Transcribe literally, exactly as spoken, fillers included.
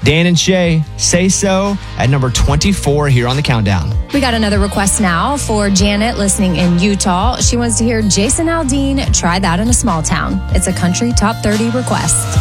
Dan and Shay, Say So at number twenty-four here on the countdown. We got another request now for Janet listening in Utah. She wants to hear Jason Aldean, Try That in a Small Town. It's a country top thirty request.